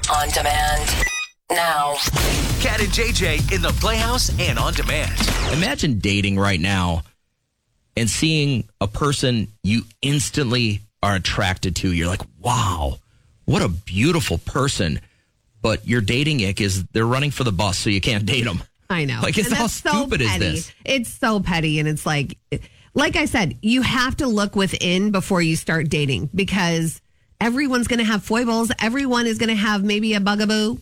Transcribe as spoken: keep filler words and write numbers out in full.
On demand. Now. Cat and J J in the Playhouse and on demand. Imagine dating right now and seeing a person you instantly are attracted to. You're like, wow, what a beautiful person. But your dating ick is they're running for the bus, so you can't date them. I know. Like, it's And how that's so stupid is petty. this? It's so petty. And it's like, like I said, you have to look within before you start dating because everyone's going to have foibles. Everyone is going to have maybe a bugaboo.